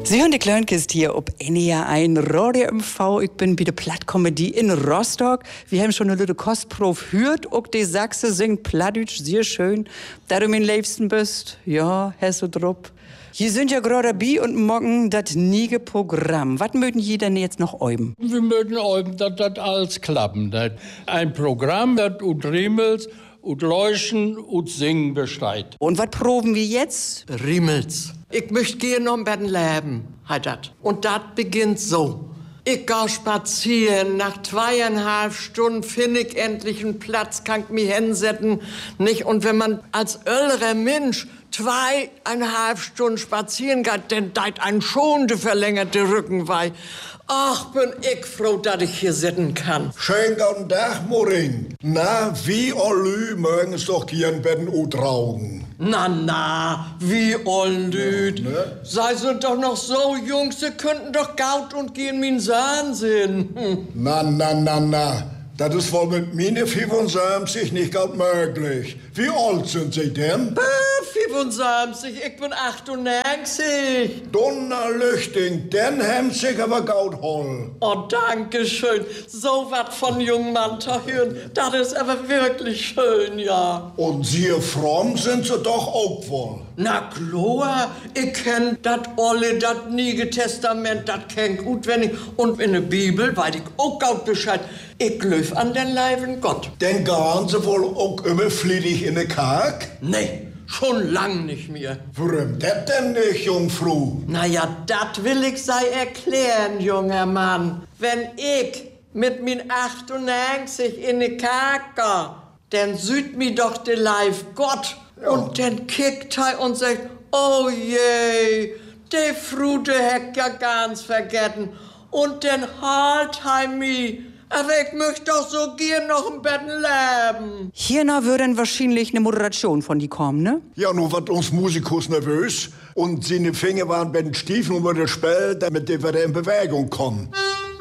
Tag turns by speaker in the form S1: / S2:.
S1: Sie hören die Klönkist hier ob NER1 Radio MV. Ich bin bei der Plattkomödie in Rostock. Wir haben schon eine Lütte Kostprof hört. Auch die Sachse singt Plattdeutsch sehr schön. Da du mein Liebsten bist, ja, Hesse drupp. Hier sind ja gerade dabei und morgen das niege Programm. Was möchten Sie denn jetzt noch üben?
S2: Wir möchten üben, dass das alles klappen. Ein Programm, das ut Riemels, ut Leuchten, ut Singen besteht.
S1: Und was proben wir jetzt?
S3: Riemels. Ich möchte gerne um Betten leben, halt dat. Und das beginnt so. Ich geh spazieren, nach 2,5 Stunden finde ich endlich einen Platz, kann ich mich hinsetzen, nicht? Und wenn man als älterer Mensch 2,5 Stunden spazieren geht, dann deit ein schon der verlängerte Rücken weh. Ach, bin ich froh, dass ich hier sitzen kann.
S4: Schönen guten Tag, Moring. Na, wie allü mögen es doch hier in Betten utrauen.
S3: Na, wie allü.
S4: Ne?
S3: Sie sind doch noch so jung, sie könnten doch gaut und gehen min Sahn sehen.
S4: Na. Das ist wohl mit meine 75 nicht ganz möglich. Wie alt sind Sie denn?
S3: 75, ich bin 98.
S4: Donnerlüchting, den haben Sie aber gaut holl.
S3: Oh, danke schön. So was von jungen Mann zu hören, das ist aber wirklich schön, ja.
S4: Und Sie fromm sind Sie doch auch wohl.
S3: Na klar, ich kenn dat olle, dat Niege Testament, dat kenn gut, wenn ich. Und in der Bibel weiß ich auch gaut Bescheid. Ich löf an den Leiben Gott.
S4: Denn gehen Sie wohl auch immer flittig in den Karg?
S3: Nee, schon lang nicht mehr.
S4: Warum das denn nicht, Jungfrau?
S3: Na ja, dat will ich sei erklären, junger Mann. Wenn ich mit min 98 in den Karg gehe, dann süht mi doch de Leib Gott.
S4: Ja.
S3: Und dann kickt er und sagt, oh je, de Frute hätt ja ganz vergessen. Und dann halt er mi. Aber ich möchte doch so gern noch im Bett leben.
S1: Hierna würde dann wahrscheinlich eine Moderation von die kommen, ne?
S4: Ja, nur wird uns Musikus nervös und seine Finger waren bei den Stiefeln über das Spiel, damit wir wieder in Bewegung kommen.